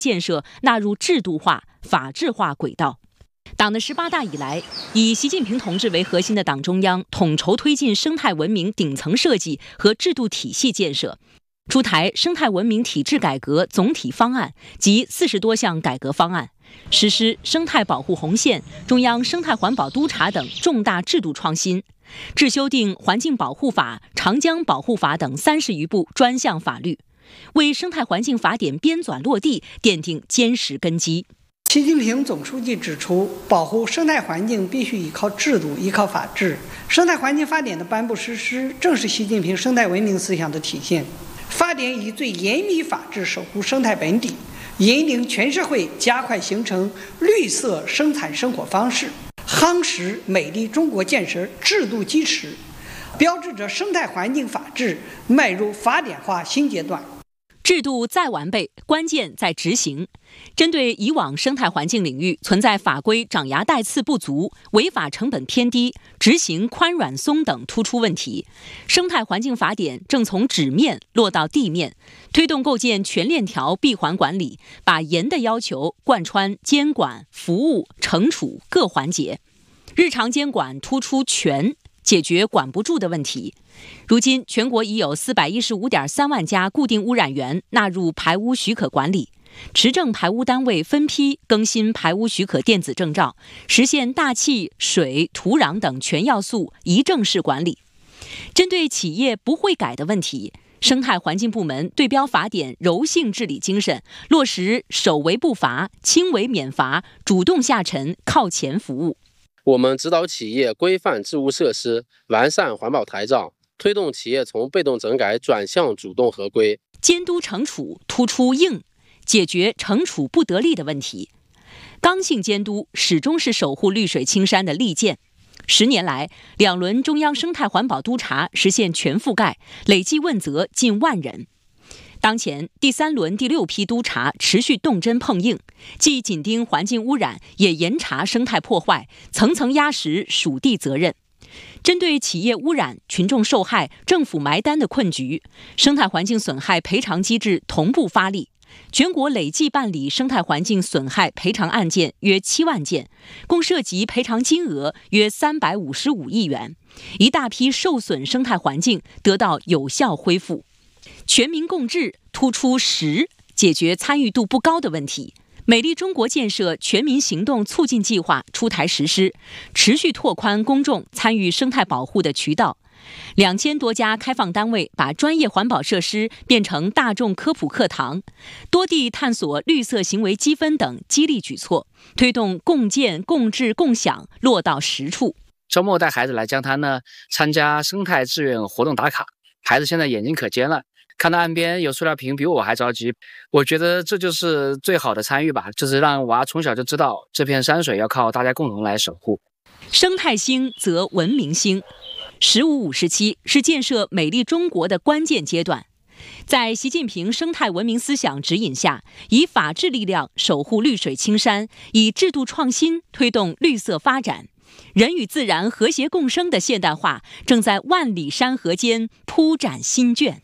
建设纳入制度化、法治化轨道。党的18大以来，以习近平同志为核心的党中央统筹推进生态文明顶层设计和制度体系建设，出台生态文明体制改革总体方案及40多项改革方案，实施生态保护红线、中央生态环保督察等重大制度创新，制修订环境保护法、长江保护法等30余部专项法律，为生态环境法典编纂落地奠定坚实根基。 习近平总书记指出，保护生态环境必须依靠制度、依靠法治。生态环境法典的颁布实施，正是习近平生态文明思想的体现。法典以最严密法治守护生态本底，引领全社会加快形成绿色生产生活方式，夯实美丽中国建设制度基石，标志着生态环境法治迈入法典化新阶段。 制度再完备，关键在执行。针对以往生态环境领域存在法规长牙带刺不足、违法成本偏低、执行宽软松等突出问题，生态环境法典正从纸面落到地面，推动构建全链条闭环管理，把严的要求贯穿监管、服务、惩处各环节。日常监管突出全，解决管不住的问题。如今，全国已有415.3万家固定污染源纳入排污许可管理，持证排污单位分批更新排污许可电子证照，实现大气、水、土壤等全要素一证式管理。针对企业不会改的问题，生态环境部门对标法典柔性治理精神，落实首为不罚、轻为免罚、主动下沉、靠前服务。 我们指导企业规范置物设施，完善环保台账，推动企业从被动整改转向主动合规。 监督惩处突出硬，解决惩处不得力的问题。刚性监督始终是守护绿水青山的利剑。10年来，2轮中央生态环保督察实现全覆盖，累计问责近万人。当前第3轮第6批督察持续动真碰硬，既紧盯环境污染，也严查生态破坏，层层压实属地责任。针对企业污染、群众受害、政府埋单的困局，生态环境损害赔偿机制同步发力。全国累计办理生态环境损害赔偿案件约7万件，共涉及赔偿金额约355亿元，一大批受损生态环境得到有效恢复。全民共治突出实，解决参与度不高的问题。美丽中国建设全民行动促进计划出台实施，持续拓宽公众参与生态保护的渠道。2000多家开放单位把专业环保设施变成大众科普课堂，多地探索绿色行为积分等激励举措，推动共建、共治、共享落到实处。 周末带孩子来江滩呢，参加生态志愿活动打卡，孩子现在眼睛可尖了，看到岸边有塑料瓶比我还着急。我觉得这就是最好的参与吧，就是让娃从小就知道这片山水要靠大家共同来守护。 生态兴则文明兴。15、5时期是建设美丽中国的关键阶段，在习近平生态文明思想指引下，以法治力量守护绿水青山，以制度创新推动绿色发展。人与自然和谐共生的现代化正在万里山河间铺展新卷。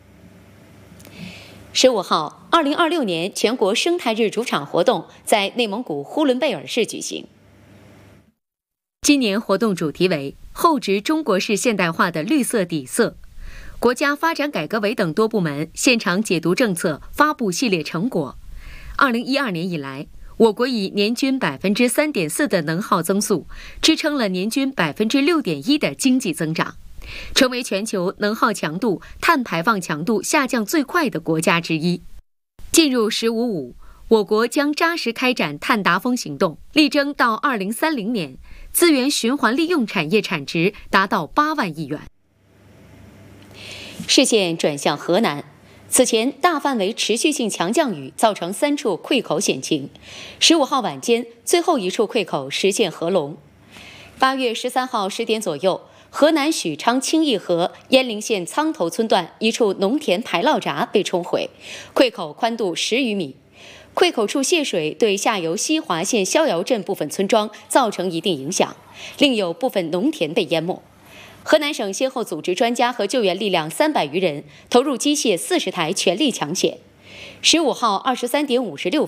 15号，2026年全国生态日主场活动在内蒙古呼伦贝尔市举行。今年活动主题为厚植中国式现代化的绿色底色。国家发展改革委等多部门现场解读政策，发布系列成果。2012年以来，我国以年均3.4%的能耗增速，支撑了年均6.1%的经济增长，成为全球能耗强度、碳排放强度下降最快的国家之一。进入15.5，我国将扎实开展碳达峰行动，力争到2030年，资源循环利用产业产值达到8万亿元。视线转向河南，此前大范围持续性强降雨造成3处溃口险情，15号晚间最后一处溃口实现合龙。8月13号10点左右，河南许昌清义河鄢陵县苍头村段一处农田排涝闸被冲毁，溃口宽度10余米。溃口处泄水对下游西华县逍遥镇部分村庄造成一定影响，另有部分农田被淹没。河南省先后组织专家和救援力量300余人，投入机械40台全力抢险。15号23点56分。